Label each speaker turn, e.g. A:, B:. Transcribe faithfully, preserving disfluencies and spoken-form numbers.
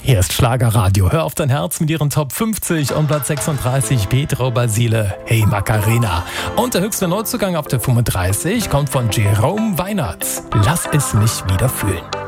A: Hier ist Schlagerradio. Hör auf dein Herz mit ihren Top fünfzig und Platz sechsunddreißig Pedro Basile, Hey Macarena. Und der höchste Neuzugang auf der fünfunddreißig kommt von Jerome Weinert. Lass es mich wieder fühlen.